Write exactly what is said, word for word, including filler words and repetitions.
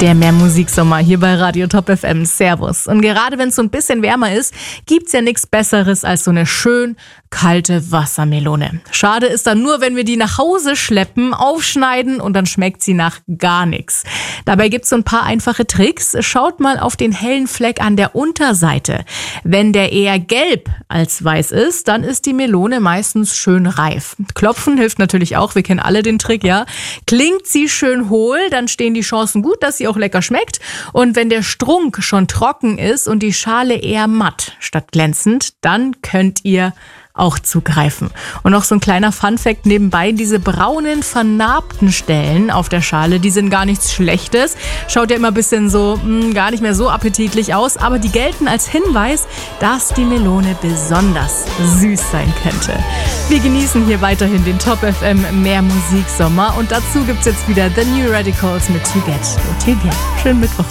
Der Mehrmusiksommer hier bei Radio Top F M. Servus. Und gerade wenn es so ein bisschen wärmer ist, gibt's ja nichts Besseres als so eine schön kalte Wassermelone. Schade ist dann nur, wenn wir die nach Hause schleppen, aufschneiden und dann schmeckt sie nach gar nichts. Dabei gibt's so ein paar einfache Tricks. Schaut mal auf den hellen Fleck an der Unterseite. Wenn der eher gelb als weiß ist, dann ist die Melone meistens schön reif. Klopfen hilft natürlich auch, wir kennen alle den Trick, ja. Klingt sie schön hohl, dann stehen die Chancen gut, dass sie auch lecker schmeckt. Und wenn der Strunk schon trocken ist und die Schale eher matt statt glänzend, dann könnt ihr auch zugreifen. Und noch so ein kleiner Funfact nebenbei, diese braunen, vernarbten Stellen auf der Schale, die sind gar nichts Schlechtes. Schaut ja immer ein bisschen so, mh, gar nicht mehr so appetitlich aus, aber die gelten als Hinweis, dass die Melone besonders süß sein könnte. Wir genießen hier weiterhin den Top F M Mehrmusiksommer und dazu gibt's jetzt wieder The New Radicals mit To Get. To Get. Schönen Mittwoch.